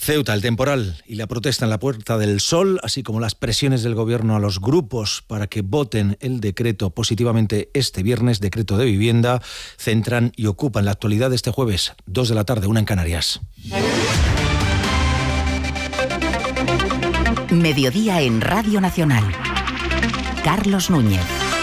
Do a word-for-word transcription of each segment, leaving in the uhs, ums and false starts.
Ceuta, el temporal y la protesta en la Puerta del Sol, así como las presiones del Gobierno a los grupos para que voten el decreto positivamente este viernes, decreto de vivienda, centran y ocupan la actualidad de este jueves, dos de la tarde, una en Canarias. Mediodía en Radio Nacional. Carlos Núñez.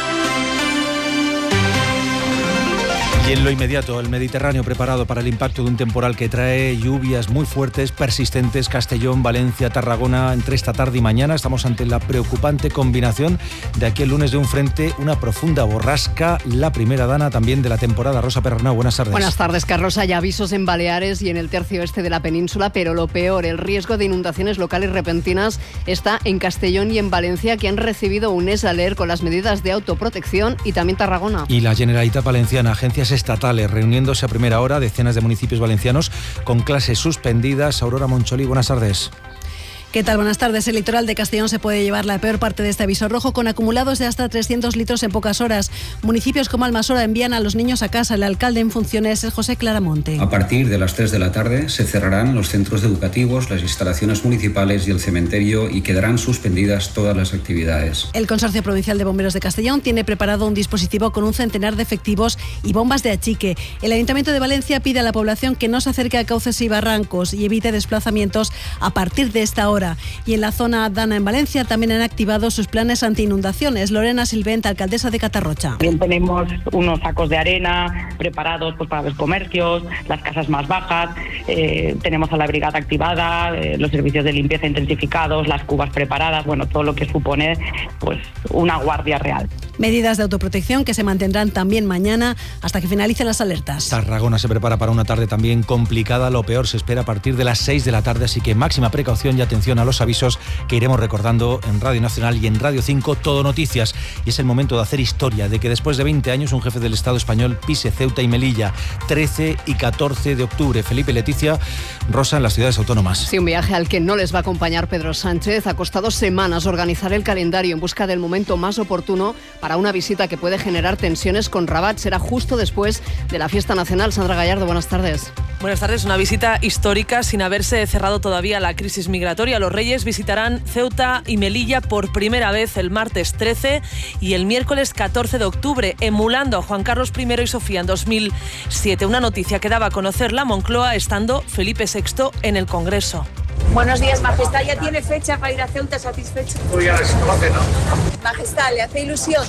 Y en lo inmediato, el Mediterráneo preparado para el impacto de un temporal que trae lluvias muy fuertes, persistentes. Castellón, Valencia, Tarragona, entre esta tarde y mañana. Estamos ante la preocupante combinación de aquí el lunes de un frente, una profunda borrasca, la primera dana también de la temporada. Rosa Perrona, buenas tardes. Buenas tardes, Carlos. Hay avisos en Baleares y en el tercio este de la península, pero lo peor, el riesgo de inundaciones locales repentinas está en Castellón y en Valencia, que han recibido un esaler con las medidas de autoprotección, y también Tarragona. Y la Generalitat Valenciana, agencias estatales reuniéndose a primera hora, decenas de municipios valencianos con clases suspendidas. Aurora Moncholi, buenas tardes. ¿Qué tal? Buenas tardes. El litoral de Castellón se puede llevar la peor parte de este aviso rojo, con acumulados de hasta trescientos litros en pocas horas. Municipios como Almasora envían a los niños a casa. El alcalde en funciones es José Claramonte. A partir de las tres de la tarde se cerrarán los centros educativos, las instalaciones municipales y el cementerio, y quedarán suspendidas todas las actividades. El Consorcio Provincial de Bomberos de Castellón tiene preparado un dispositivo con un centenar de efectivos y bombas de achique. El Ayuntamiento de Valencia pide a la población que no se acerque a cauces y barrancos y evite desplazamientos a partir de esta hora. Y en la zona Dana, en Valencia, también han activado sus planes anti-inundaciones. Lorena Silvent, alcaldesa de Catarrocha. También tenemos unos sacos de arena preparados pues, para los comercios, las casas más bajas, eh, tenemos a la brigada activada, eh, los servicios de limpieza intensificados, las cubas preparadas, bueno, todo lo que supone pues una guardia real. Medidas de autoprotección que se mantendrán también mañana hasta que finalicen las alertas. Tarragona se prepara para una tarde también complicada. Lo peor se espera a partir de las seis de la tarde, así que máxima precaución y atención a los avisos que iremos recordando en Radio Nacional y en Radio cinco, Todo Noticias. Y es el momento de hacer historia, de que después de veinte años un jefe del Estado español pise Ceuta y Melilla, trece y catorce de octubre. Felipe y Leticia, Rosa, en las ciudades autónomas. Sí, un viaje al que no les va a acompañar Pedro Sánchez. Ha costado semanas organizar el calendario en busca del momento más oportuno para una visita que puede generar tensiones con Rabat. Será justo después de la fiesta nacional. Sandra Gallardo, buenas tardes. Buenas tardes. Una visita histórica sin haberse cerrado todavía la crisis migratoria. Los Reyes visitarán Ceuta y Melilla por primera vez el martes trece y el miércoles catorce de octubre, emulando a Juan Carlos primero y Sofía en dos mil siete. Una noticia que daba a conocer la Moncloa estando Felipe sexto en el Congreso. Buenos días, Majestad. ¿Ya tiene fecha para ir a Ceuta satisfecho? Pues ya se conoce, ¿no? Majestad, ¿le hace ilusión?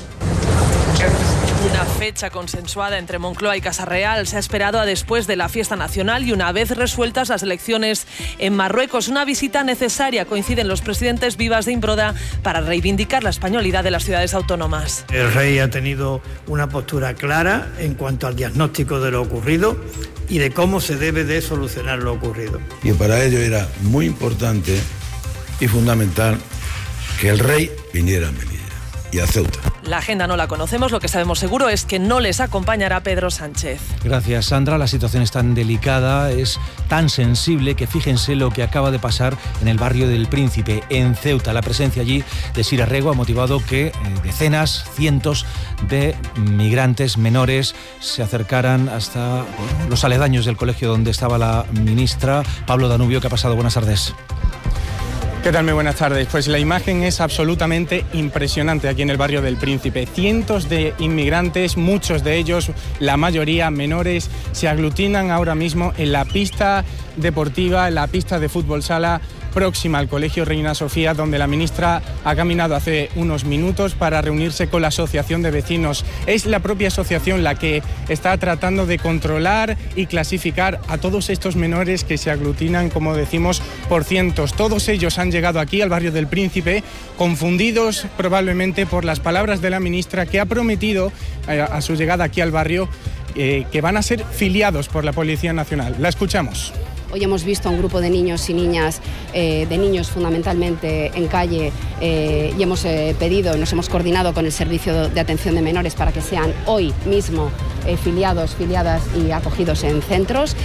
Una fecha consensuada entre Moncloa y Casa Real se ha esperado a después de la fiesta nacional y una vez resueltas las elecciones en Marruecos. Una visita necesaria, coinciden los presidentes Vivas de Imbroda, para reivindicar la españolidad de las ciudades autónomas. El rey ha tenido una postura clara en cuanto al diagnóstico de lo ocurrido y de cómo se debe de solucionar lo ocurrido. Y para ello era muy importante y fundamental que el rey viniera a Melilla y a Ceuta. La agenda no la conocemos, lo que sabemos seguro es que no les acompañará Pedro Sánchez. Gracias, Sandra. La situación es tan delicada, es tan sensible, que fíjense lo que acaba de pasar en el barrio del Príncipe, en Ceuta. La presencia allí de Sira Rego ha motivado que eh, decenas, cientos de migrantes menores se acercaran hasta bueno, los aledaños del colegio donde estaba la ministra. Pablo Danubio, ¿qué ha pasado? Buenas tardes. ¿Qué tal? Muy buenas tardes. Pues la imagen es absolutamente impresionante aquí en el barrio del Príncipe. Cientos de inmigrantes, muchos de ellos, la mayoría menores, se aglutinan ahora mismo en la pista deportiva, en la pista de fútbol sala próxima al Colegio Reina Sofía, donde la ministra ha caminado hace unos minutos para reunirse con la asociación de vecinos. Es la propia asociación la que está tratando de controlar y clasificar a todos estos menores que se aglutinan, como decimos, por cientos. Todos ellos han llegado aquí al barrio del Príncipe confundidos probablemente por las palabras de la ministra, que ha prometido eh, a su llegada aquí al barrio eh, que van a ser filiados por la Policía Nacional. La escuchamos. Hoy hemos visto a un grupo de niños y niñas, eh, de niños fundamentalmente en calle, eh, y hemos eh, pedido, nos hemos coordinado con el Servicio de Atención de Menores para que sean hoy mismo eh, filiados, filiadas y acogidos en centros.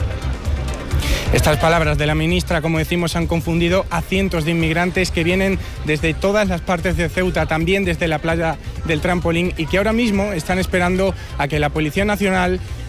Estas palabras de la ministra, como decimos, han confundido a cientos de inmigrantes que vienen desde todas las partes de Ceuta, también desde la playa del Trampolín, y que ahora mismo están esperando a que la Policía Nacional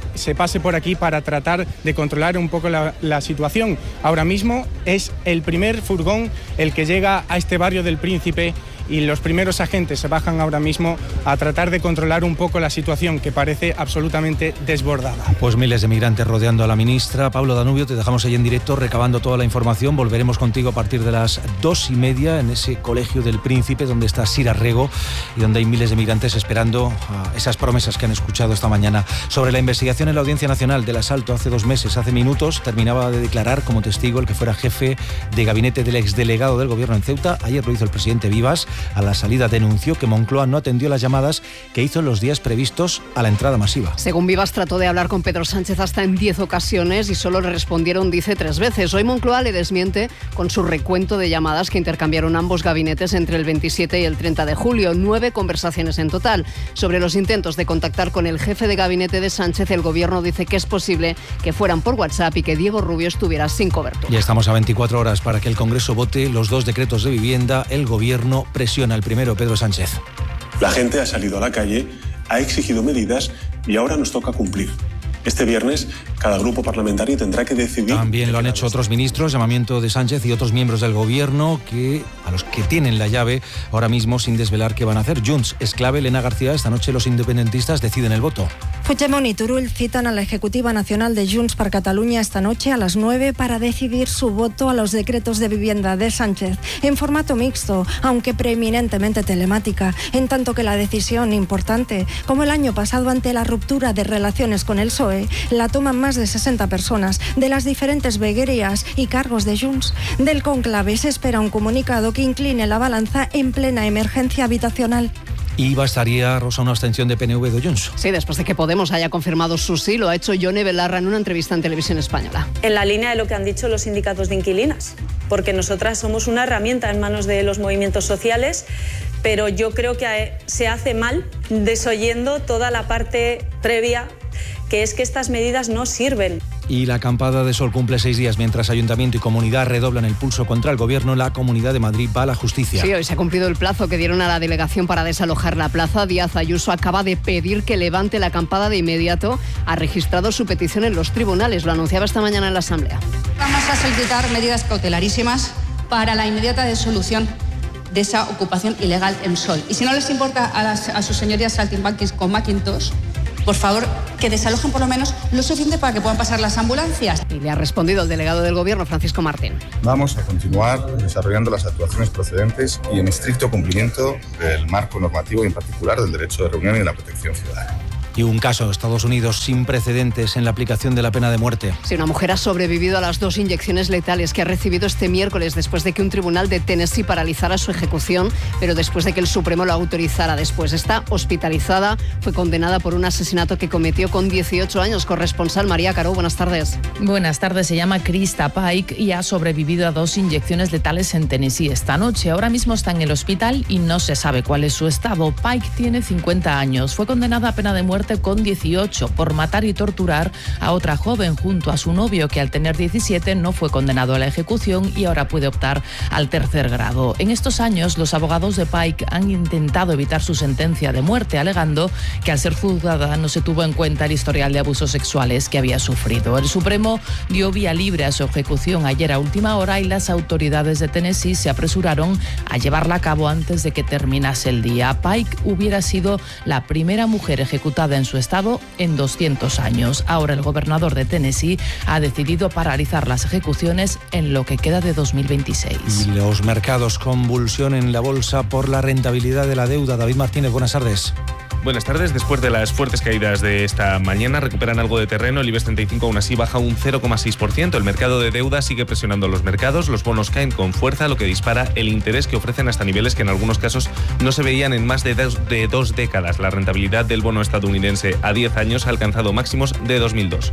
se pase por aquí para tratar de controlar un poco la, la situación. Ahora mismo es el primer furgón el que llega a este barrio del Príncipe y los primeros agentes se bajan ahora mismo a tratar de controlar un poco la situación, que parece absolutamente desbordada. Pues miles de migrantes rodeando a la ministra. Pablo Danubio, te dejamos ahí en directo recabando toda la información. Volveremos contigo a partir de las dos y media en ese colegio del Príncipe donde está Sira Rego y donde hay miles de migrantes esperando a esas promesas que han escuchado esta mañana. Sobre la investigación en la Audiencia Nacional del asalto hace dos meses, hace minutos, terminaba de declarar como testigo el que fuera jefe de gabinete del exdelegado del gobierno en Ceuta. Ayer lo hizo el presidente Vivas. A la salida denunció que Moncloa no atendió las llamadas que hizo en los días previstos a la entrada masiva. Según Vivas, trató de hablar con Pedro Sánchez hasta en diez ocasiones y solo le respondieron, dice, tres veces. Hoy Moncloa le desmiente con su recuento de llamadas que intercambiaron ambos gabinetes entre el veintisiete y el treinta de julio. Nueve conversaciones en total. Sobre los intentos de contactar con el jefe de gabinete de Sánchez, el gobierno dice que es posible que fueran por WhatsApp y que Diego Rubio estuviera sin cobertura. Ya estamos a veinticuatro horas para que el Congreso vote los dos decretos de vivienda. El gobierno presiona al primero, Pedro Sánchez. La gente ha salido a la calle, ha exigido medidas y ahora nos toca cumplir. Este viernes, cada grupo parlamentario tendrá que decidir... También lo han hecho otros ministros, llamamiento de Sánchez y otros miembros del gobierno que a los que tienen la llave ahora mismo sin desvelar qué van a hacer. Junts es clave. Elena García, esta noche los independentistas deciden el voto. Puigdemont y Turull citan a la Ejecutiva Nacional de Junts per Catalunya esta noche a las nueve para decidir su voto a los decretos de vivienda de Sánchez en formato mixto, aunque preeminentemente telemática, en tanto que la decisión importante, como el año pasado ante la ruptura de relaciones con el P S O E, la toman más de sesenta personas de las diferentes veguerías y cargos de Junts. Del conclave se espera un comunicado que incline la balanza en plena emergencia habitacional. ¿Y bastaría, Rosa, una abstención de P N V de Junts? Sí, después de que Podemos haya confirmado su sí, lo ha hecho Yone Belarra en una entrevista en Televisión Española. En la línea de lo que han dicho los sindicatos de inquilinas, porque nosotras somos una herramienta en manos de los movimientos sociales, pero yo creo que se hace mal desoyendo toda la parte previa, que es que estas medidas no sirven. Y la acampada de sol cumple seis días mientras Ayuntamiento y Comunidad redoblan el pulso contra el Gobierno. La Comunidad de Madrid va a la justicia. Sí, hoy se ha cumplido el plazo que dieron a la delegación para desalojar la plaza. Díaz Ayuso acaba de pedir que levante la acampada de inmediato. Ha registrado su petición en los tribunales. Lo anunciaba esta mañana en la Asamblea. Vamos a solicitar medidas cautelarísimas para la inmediata disolución de esa ocupación ilegal en Sol. Y si no les importa a, las, a sus señorías saltimbanquis con Macintosh, por favor, que desalojen por lo menos lo suficiente para que puedan pasar las ambulancias. Y le ha respondido el delegado del Gobierno, Francisco Martín. Vamos a continuar desarrollando las actuaciones procedentes y en estricto cumplimiento del marco normativo y en particular del derecho de reunión y de la protección ciudadana. Y un caso, Estados Unidos, sin precedentes en la aplicación de la pena de muerte. Sí, una mujer ha sobrevivido a las dos inyecciones letales que ha recibido este miércoles después de que un tribunal de Tennessee paralizara su ejecución, pero después de que el Supremo lo autorizara después. Está hospitalizada, fue condenada por un asesinato que cometió con dieciocho años. Corresponsal María Caro, buenas tardes. Buenas tardes, se llama Krista Pike y ha sobrevivido a dos inyecciones letales en Tennessee esta noche. Ahora mismo está en el hospital y no se sabe cuál es su estado. Pike tiene cincuenta años, fue condenada a pena de muerte con dieciocho por matar y torturar a otra joven junto a su novio, que al tener diecisiete no fue condenado a la ejecución y ahora puede optar al tercer grado. En estos años, los abogados de Pike han intentado evitar su sentencia de muerte, alegando que al ser juzgada no se tuvo en cuenta el historial de abusos sexuales que había sufrido. El Supremo dio vía libre a su ejecución ayer a última hora y las autoridades de Tennessee se apresuraron a llevarla a cabo antes de que terminase el día. Pike hubiera sido la primera mujer ejecutada en su estado en doscientos años. Ahora el gobernador de Tennessee ha decidido paralizar las ejecuciones en lo que queda de dos mil veintiséis. Y los mercados, convulsión en la bolsa por la rentabilidad de la deuda. David Martínez, buenas tardes. Buenas tardes. Después de las fuertes caídas de esta mañana, recuperan algo de terreno. El IBEX treinta y cinco aún así baja un cero coma seis por ciento. El mercado de deuda sigue presionando los mercados. Los bonos caen con fuerza, lo que dispara el interés que ofrecen hasta niveles que en algunos casos no se veían en más de dos, de dos décadas. La rentabilidad del bono estadounidense a diez años ha alcanzado máximos de dos mil dos.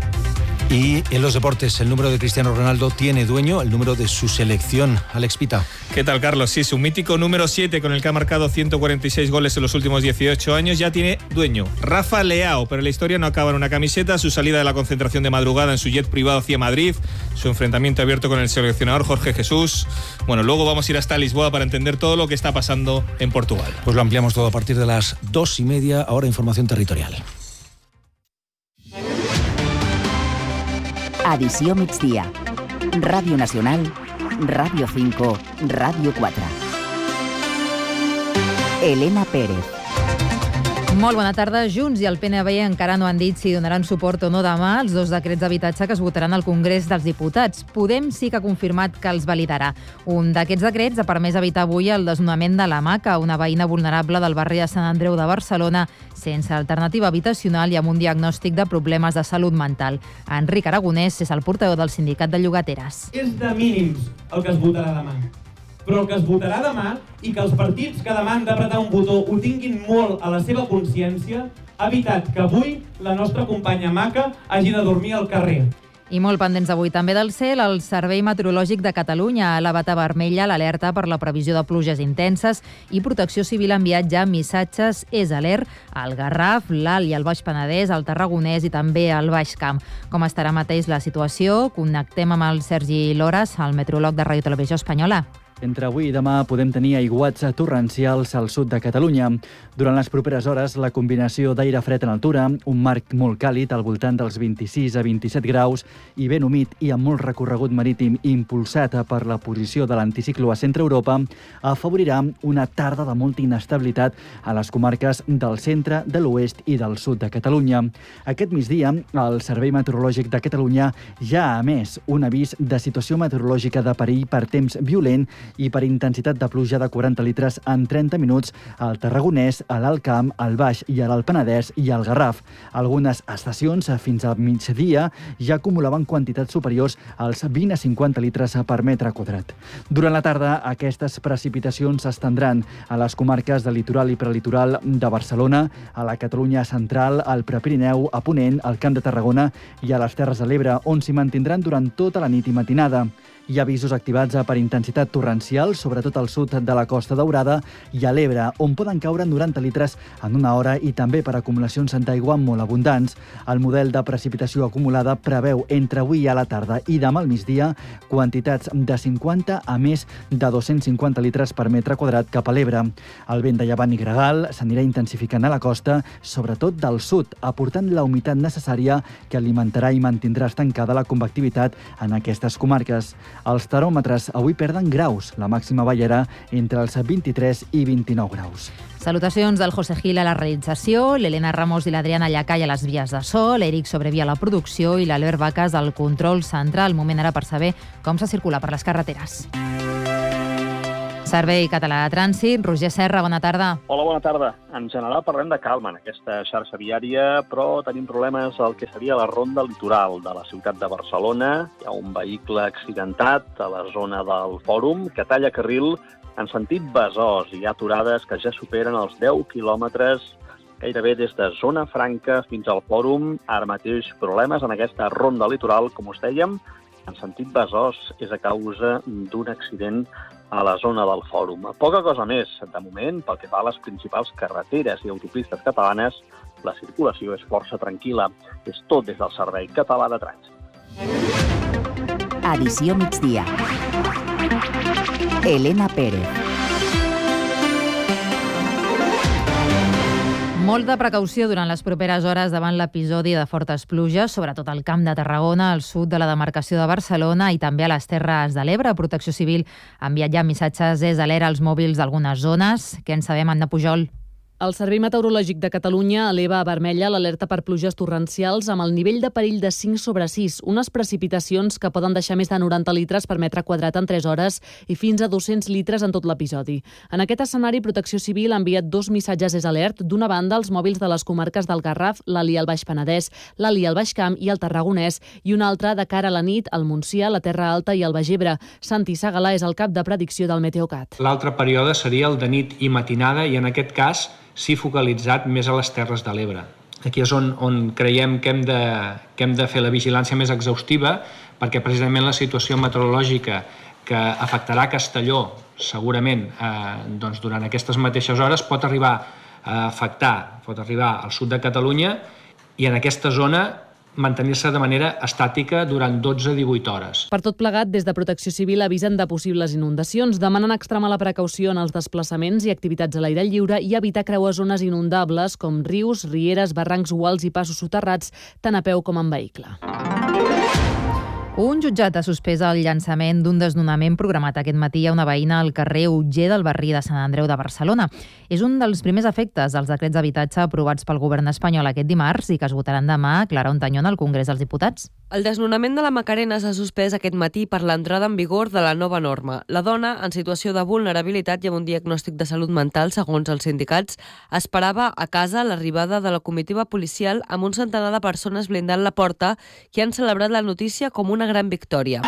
Y en los deportes, el número de Cristiano Ronaldo tiene dueño, el número de su selección. Alex Pita. ¿Qué tal, Carlos? Sí, su mítico número siete, con el que ha marcado ciento cuarenta y seis goles en los últimos dieciocho años, ya tiene dueño. Rafa Leao, pero la historia no acaba en una camiseta. Su salida de la concentración de madrugada en su jet privado hacia Madrid, su enfrentamiento abierto con el seleccionador Jorge Jesús. Bueno, luego vamos a ir hasta Lisboa para entender todo lo que está pasando en Portugal. Pues lo ampliamos todo a partir de las dos y media. Ahora información territorial. Edició migdia. Ràdio Nacional, Ràdio cinco, Ràdio quatre. Elena Pérez. Molt bona tarda. Junts i el P N V encara no han dit si donaran suport o no demà als dos decrets d'habitatge que es votaran al Congrés dels Diputats. Podem sí que ha confirmat que els validarà. Un d'aquests decrets ha permès evitar avui el desnonament de la Maca, una veïna vulnerable del barri de Sant Andreu de Barcelona, sense alternativa habitacional i amb un diagnòstic de problemes de salut mental. Enric Aragonès és el portaveu del sindicat de llogateres. És de mínims el que es votarà demà. Però el que es votarà demà i que els partits que demà han d'apretar un botó ho tinguin molt a la seva consciència ha evitat que avui la nostra companya Maca hagi de dormir al carrer. I molt pendents avui també del cel, el Servei Meteorològic de Catalunya ha elevat a vermella l'alerta per la previsió de pluges intenses i Protecció Civil ha enviat ja missatges és alert al Garraf, l'Alt i el Baix Penedès, al Tarragonès i també al Baix Camp. Com estarà mateix la situació? Connectem amb el Sergi Loras, el meteoròleg de Ràdio Televisió Espanyola. Entre avui i demà podem tenir aiguats torrencials al sud de Catalunya. Durant les properes hores, la combinació d'aire fred en altura, un mar molt càlid al voltant dels vint-i-sis a vint-i-set graus i ben humit i amb molt recorregut marítim impulsat per la posició de l'anticicló a centre Europa, afavorirà una tarda de molta inestabilitat a les comarques del centre, de l'oest i del sud de Catalunya. Aquest migdia, el Servei Meteorològic de Catalunya ja ha emès un avís de situació meteorològica de perill per temps violent i per intensitat de pluja de quaranta litres en trenta minuts al Tarragonès, a l'Alt Camp, al Baix i a l'Alt Penedès i al Garraf. Algunes estacions fins al migdia ja acumulaven quantitats superiors als vint a cinquanta litres per metre quadrat. Durant la tarda, aquestes precipitacions s'estendran a les comarques del litoral i prelitoral de Barcelona, a la Catalunya central, al Prepirineu, a Ponent, al Camp de Tarragona i a les Terres de l'Ebre, on s'hi mantindran durant tota la nit i matinada. Hi ha avisos activats per intensitat torrencial, sobretot al sud de la Costa Daurada i a l'Ebre, on poden caure noranta litres en una hora i també per acumulacions d'aigua molt abundants. El model de precipitació acumulada preveu entre avui a la tarda i demà al migdia quantitats de cinquanta a més de dos-cents cinquanta litres per metre quadrat cap a l'Ebre. El vent de llevant i gregal s'anirà intensificant a la costa, sobretot del sud, aportant la humitat necessària que alimentarà i mantindrà estancada la convectivitat en aquestes comarques. Els termòmetres avui perden graus. La màxima ballarà entre els vint-i-tres i vint-i-nou graus. Salutacions del José Gil a la realització, l'Helena Ramos i l'Adriana Llacai a les vies de so, l'Eric Sobrevia a la producció i l'Albert Vacas al control central. Moment ara per saber com se circula per les carreteres. Servei Català de Trànsit, Roger Serra, bona tarda. Hola, bona tarda. En general parlem de calma en aquesta xarxa viària, però tenim problemes al que seria la ronda litoral de la ciutat de Barcelona. Hi ha un vehicle accidentat a la zona del Fòrum que talla carril en sentit Besòs. Hi ha aturades que ja superen els deu quilòmetres gairebé des de Zona Franca fins al Fòrum. Ara mateix problemes en aquesta ronda litoral, com us dèiem, en sentit Besòs és a causa d'un accident a la zona del Fòrum. Poca cosa més, de moment, pel que fa a les principals carreteres i autopistes catalanes, la circulació és força tranquil·la. És tot des del Servei Català de Trànsit. Edició migdia. Elena Pérez. Molta precaució durant les properes hores davant l'episodi de fortes pluges, sobretot al Camp de Tarragona, al sud de la demarcació de Barcelona i també a les Terres de l'Ebre. Protecció Civil ha enviat ja missatges és alert als mòbils d'algunes zones. Què en sabem, Anna Pujol? El Servei Meteorològic de Catalunya eleva a vermella l'alerta per pluges torrencials amb el nivell de perill de cinc sobre sis, unes precipitacions que poden deixar més de noranta litres per metre quadrat en tres hores i fins a dos-cents litres en tot l'episodi. En aquest escenari, Protecció Civil ha enviat dos missatges és alert, d'una banda als mòbils de les comarques del Garraf, l'Alt i el Baix Penedès, l'Alt i el Baix Camp i el Tarragonès, i una altra de cara a la nit al Montsià, la Terra Alta i el Baix Ebre. Santi Segalà és el cap de predicció del Meteocat. L'altre període seria el de nit i matinada i en aquest cas sí focalitzat més a les Terres de l'Ebre. Aquí és on, on creiem que hem, de, que hem de fer la vigilància més exhaustiva perquè precisament la situació meteorològica que afectarà Castelló segurament eh, doncs durant aquestes mateixes hores pot arribar a afectar, pot arribar al sud de Catalunya i en aquesta zona mantenir-se de manera estàtica durant dotze a divuit hores. Per tot plegat, des de Protecció Civil avisen de possibles inundacions, demanen extremar la precaució en els desplaçaments i activitats a l'aire lliure i evitar creuar zones inundables com rius, rieres, barrancs, uals i passos soterrats, tant a peu com en vehicle. Un jutjat ha suspès el llançament d'un desnonament programat aquest matí a una veïna al carrer Utger del barri de Sant Andreu de Barcelona. És un dels primers efectes dels decrets d'habitatge aprovats pel govern espanyol aquest dimarts i que es votaran demà. Clara Ontañón al Congrés dels Diputats. El desnonament de la Macarena s'ha suspès aquest matí per l'entrada en vigor de la nova norma. La dona, en situació de vulnerabilitat i amb un diagnòstic de salut mental, segons els sindicats, esperava a casa l'arribada de la comitiva policial amb un centenar de persones blindant la porta que han celebrat la notícia com una gran victòria.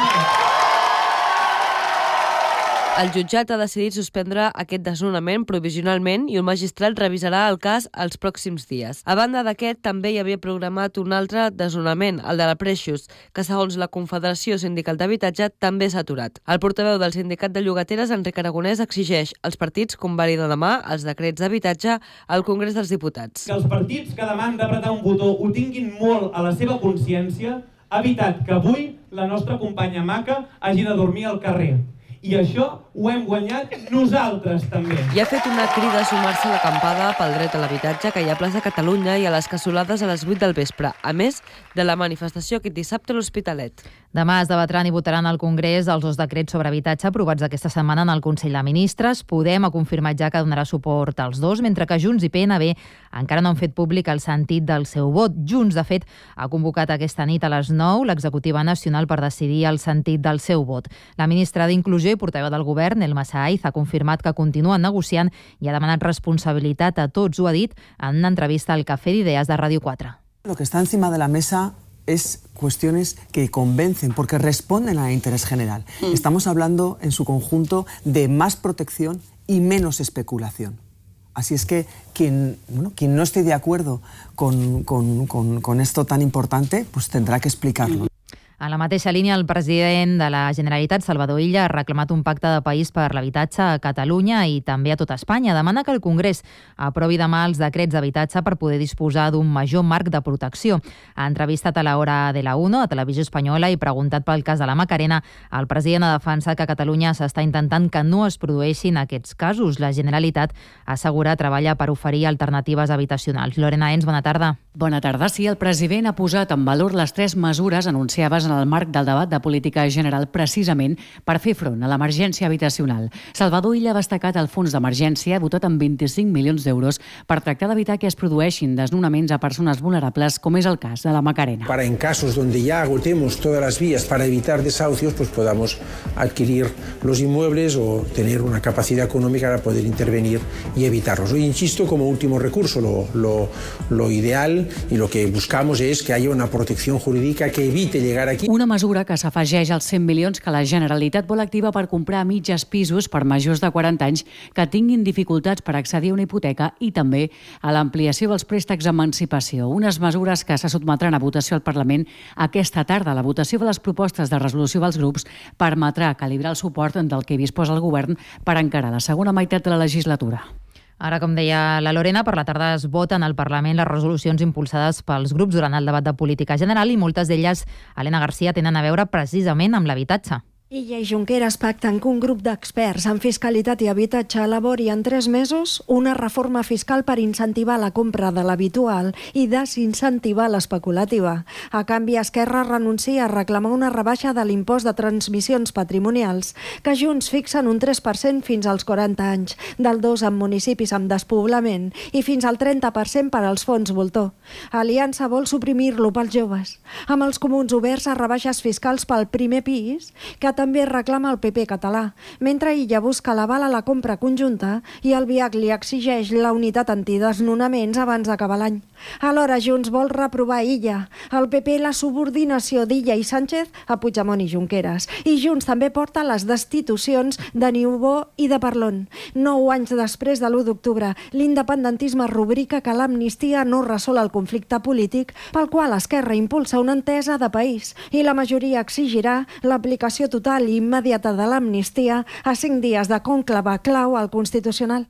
El jutjat ha decidit suspendre aquest desnonament provisionalment i un magistrat revisarà el cas els pròxims dies. A banda d'aquest, també hi havia programat un altre desnonament, el de la Precious, que segons la Confederació Sindical d'Habitatge també s'ha aturat. El portaveu del sindicat de llogateres, Enric Aragonès, exigeix als partits convalidar demà els decrets d'habitatge al Congrés dels Diputats. Que els partits que demà han d'apretar un botó ho tinguin molt a la seva consciència ha evitat que avui la nostra companya Maca hagi de dormir al carrer. I això ho hem guanyat nosaltres també. I ha fet una crida a sumar-se a l'acampada pel dret a l'habitatge que hi ha a Plaça Catalunya i a les cassolades a les vuit del vespre, a més de la manifestació aquest dissabte a l'Hospitalet. Demà es debatran i votaran al Congrés els dos decrets sobre habitatge aprovats aquesta setmana en el Consell de Ministres. Podem ha confirmat ja que donarà suport als dos, mentre que Junts i P N B encara no han fet públic el sentit del seu vot. Junts, de fet, ha convocat aquesta nit a les nou l'executiva nacional per decidir el sentit del seu vot. La ministra d'Inclusió i portaveu del govern, Elma Saiz, ha confirmat que continuen negociant i ha demanat responsabilitat a tots, ho ha dit en una entrevista al Café d'Idees de Ràdio quatre. Lo que está encima de la mesa es cuestiones que convencen, porque responden al interés general. Mm. Estamos hablando en su conjunto de más protección y menos especulación. Así es que quien, bueno, quien no esté de acuerdo con, con, con, con esto tan importante, pues tendrá que explicarlo. Mm. A la mateixa línia, el president de la Generalitat, Salvador Illa, ha reclamat un pacte de país per l'habitatge a Catalunya i també a tot Espanya. Demana que el Congrés aprovi demà els decrets d'habitatge per poder disposar d'un major marc de protecció. Ha entrevistat a l'Hora de la UNO, a Televisió Espanyola, i preguntat pel cas de la Macarena, el president ha defensat que a Catalunya s'està intentant que no es produeixin aquests casos. La Generalitat assegura treballa per oferir alternatives habitacionals. Lorena Ens, bona tarda. Bona tarda. Sí, el president ha posat en valor les tres mesures anunciades en el marc del debat de política general precisament per fer front a l'emergència habitacional. Salvador Illa ha destacat el fons d'emergència votat amb vint-i-cinc milions d'euros per tractar d'evitar que es produeixin desnonaments a persones vulnerables, com és el cas de la Macarena. Para en casos donde ya agotemos todas las vías para evitar desahucios, pues podamos adquirir los inmuebles o tener una capacidad económica para poder intervenir y evitarlos. Hoy insisto, como último recurso, lo, lo, lo ideal y lo que buscamos es que haya una protección jurídica que evite llegar aquí. Una mesura que s'afegeix als cent milions que la Generalitat vol activar per comprar mitges pisos per majors de quaranta anys que tinguin dificultats per accedir a una hipoteca i també a l'ampliació dels préstecs d'emancipació. Unes mesures que se sotmetran a votació al Parlament aquesta tarda. La votació de les propostes de resolució dels grups permetrà calibrar el suport del que disposa el govern per encarar la segona meitat de la legislatura. Ara, com deia la Lorena, per la tarda es voten al Parlament les resolucions impulsades pels grups durant el debat de política general i moltes d'elles, Elena Garcia, tenen a veure precisament amb l'habitatge. Illa i Junqueras pacten que un grup d'experts en fiscalitat i habitatge elabori en tres mesos una reforma fiscal per incentivar la compra de l'habitual i desincentivar l'especulativa. A canvi, Esquerra renuncia a reclamar una rebaixa de l'impost de transmissions patrimonials, que Junts fixen un tres per cent fins als quaranta anys, del dos en municipis amb despoblament i fins al trenta per cent per als fons voltor. Aliança vol suprimir-lo pels joves, amb els comuns oberts a rebaixes fiscals pel primer pis, que també reclama el P P català, mentre Illa busca l'aval a la compra conjunta i el Biac li exigeix la unitat antidesnonaments abans d'acabar l'any. Alhora, Junts vol reprovar Illa, el P P la subordinació d'Illa i Sánchez a Puigdemont i Junqueras, i Junts també porta les destitucions de Niubó i de Parlon. Nou anys després de l'u d'octubre, l'independentisme rubrica que l'amnistia no resol el conflicte polític pel qual Esquerra impulsa una entesa de país i la majoria exigirà l'aplicació total i immediata de l'amnistia a cinc dies de conclave clau al Constitucional.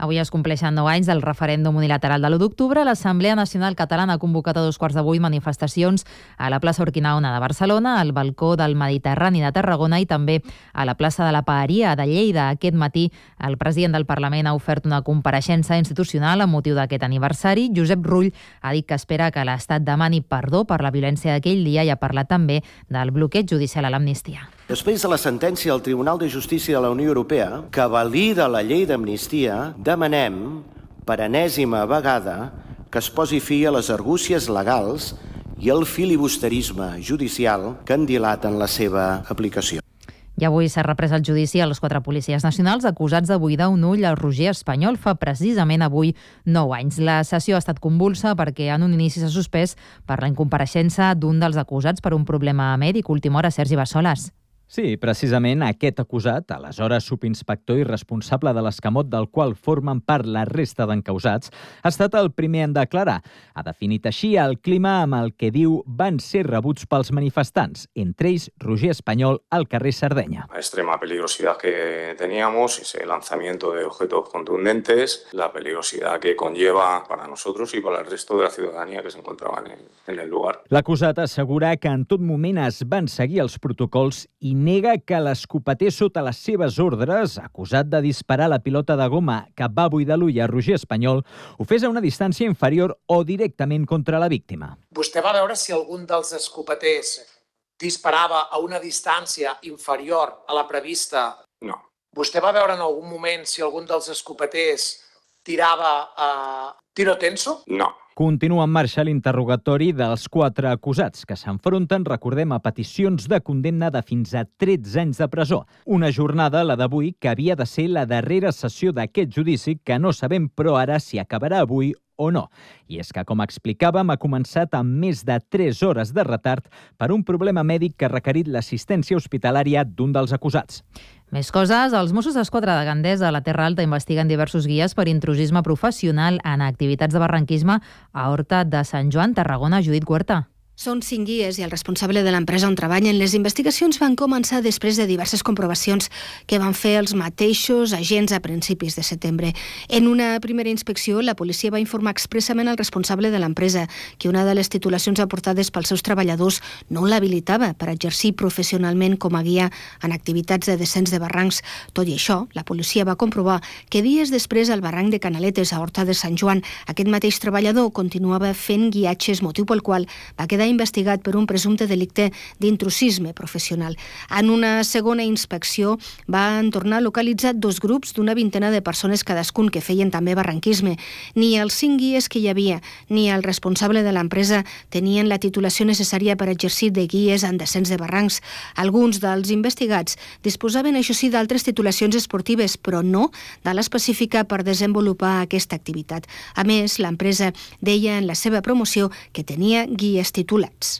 Avui es compleixen nou anys del referèndum unilateral de l'u d'octubre. L'Assemblea Nacional Catalana ha convocat a dos quarts de vuit manifestacions a la plaça Urquinaona de Barcelona, al balcó del Mediterrani de Tarragona i també a la plaça de la Paeria de Lleida. Aquest matí el president del Parlament ha ofert una compareixença institucional amb motiu d'aquest aniversari. Josep Rull ha dit que espera que l'Estat demani perdó per la violència d'aquell dia i ha parlat també del bloqueig judicial a l'amnistia. Després de la sentència del Tribunal de Justícia de la Unió Europea, que valida la llei d'amnistia, demanem, per enèsima vegada, que es posi fi a les argúcies legals i al filibusterisme judicial que han dilaten la seva aplicació. I avui s'ha reprès el judici a les quatre policies nacionals acusats de buidar un ull al Roger Espanyol fa precisament avui nou anys. La sessió ha estat convulsa perquè en un inici s'ha suspès per la incompareixença d'un dels acusats per un problema mèdic. Última hora, Sergi Bassoles. Sí, precisament aquest acusat, aleshores subinspector i responsable de l'escamot del qual formen part la resta d'encausats, ha estat el primer en declarar. Ha definit així el clima amb el que diu van ser rebuts pels manifestants, entre ells Roger Espanyol al carrer Sardenya. La extrema peligrosidad que teníamos, ese lanzamiento de objetos contundentes, la peligrosidad que conlleva para nosotros y para el resto de la ciudadanía que se encontraban en, en el lugar. L'acusat assegura que en tot moment es van seguir els protocols i nega que l'escopeter sota les seves ordres, acusat de disparar la pilota de goma que va buidar l'ull a Roger Espanyol, ho fes a una distància inferior o directament contra la víctima. Vostè va veure si algun dels escopeters disparava a una distància inferior a la prevista? No. Vostè va veure en algun moment si algun dels escopeters tirava a tiro tenso? No. Continua en marxa l'interrogatori dels quatre acusats que s'enfronten, recordem, a peticions de condemna de fins a tretze anys de presó. Una jornada, la d'avui, que havia de ser la darrera sessió d'aquest judici, que no sabem però ara si acabarà avui o no. I és que, com explicàvem, ha començat amb més de tres hores de retard per un problema mèdic que ha requerit l'assistència hospitalària d'un dels acusats. Més coses. Els Mossos d'Esquadra de Gandesa a la Terra Alta investiguen diversos guies per intrusisme professional en activitats de barranquisme a Horta de Sant Joan, Tarragona. Judit Huerta. Són cinc guies i el responsable de l'empresa on treballen. Les investigacions van començar després de diverses comprovacions que van fer els mateixos agents a principis de setembre. En una primera inspecció, la policia va informar expressament al responsable de l'empresa que una de les titulacions aportades pels seus treballadors no l'habilitava per exercir professionalment com a guia en activitats de descens de barrancs. Tot i això, la policia va comprovar que dies després al barranc de Canaletes, a Horta de Sant Joan, aquest mateix treballador continuava fent guiatges, motiu pel qual va quedar investigat per un presumpte delicte d'intrusisme professional. En una segona inspecció van tornar a localitzar dos grups d'una vintena de persones cadascun que feien també barranquisme. Ni els cinc guies que hi havia ni el responsable de l'empresa tenien la titulació necessària per exercir de guies en descens de barrancs. Alguns dels investigats disposaven, això sí, d'altres titulacions esportives, però no de l'específica per desenvolupar aquesta activitat. A més, l'empresa deia en la seva promoció que tenia guies titulats.